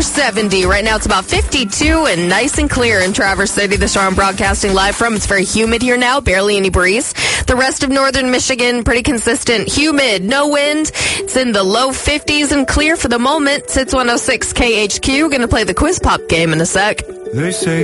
70. Right now it's about 52 and nice and clear in Traverse City. The show I'm broadcasting live from. It's very humid here now, barely any breeze. The rest of northern Michigan, pretty consistent. Humid, no wind. It's in the low 50s and clear for the moment. It's 106 KHQ. Going to play the Quiz Pop game in a sec. They say